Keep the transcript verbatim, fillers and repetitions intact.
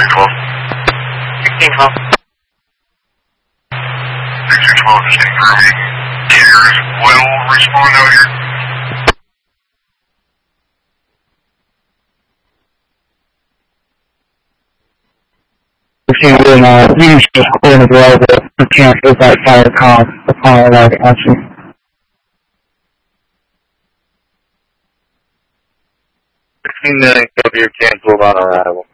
sixteen twelve. sixteen twelve, just confirming. Carriers will respond out here. sixteen will now, please just clear the road to cancel that fire call upon our action. sixteen nine, you're canceled on arrival.